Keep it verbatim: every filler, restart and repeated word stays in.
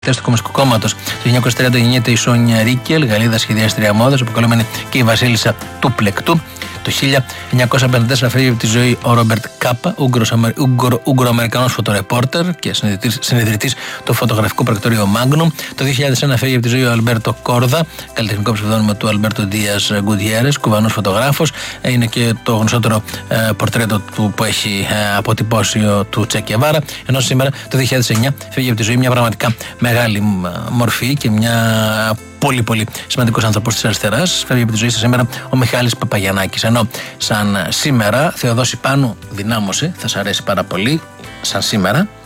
του Κομμουνιστικού Κόμματος. Το χίλια εννιακόσια τριάντα γεννιέται η Σόνια Ρίκελ, Γαλλίδα σχεδιάστρια μόδας, αποκαλούμενη και η Βασίλισσα του Πλεκτού. Το χίλια εννιακόσια πενήντα τέσσερα φεύγει από τη ζωή ο Ρόμπερτ Κάπα, Ούγγρο-Αμερικανός φωτορεπόρτερ και συνειδητής του φωτογραφικού πρακτορείου Magnum. Το δύο χιλιάδες ένα φεύγει από τη ζωή ο Αλμπέρτο Κόρδα, καλλιτεχνικό ψευδόνυμο του Αλμπέρτο Ντίας Γκουτιέρες, κουβανός φωτογράφος. Είναι και το γνωστότερο ε, πορτρέτο του που έχει ε, αποτυπώσει ο, του Τσε Γκεβάρα. Ενώ σήμερα, το δύο χιλιάδες εννιά, φεύγει από τη ζωή μια πραγματικά μεγάλη μορφή και μια πολύ πολύ σημαντικός άνθρωπος της αριστεράς. Φεύγει από τη ζωή σας σήμερα ο Μιχάλης Παπαγιαννάκης. Ενώ σαν σήμερα, Θεοδόση Πάνου, δυνάμωσε, θα σας αρέσει πάρα πολύ, σαν σήμερα.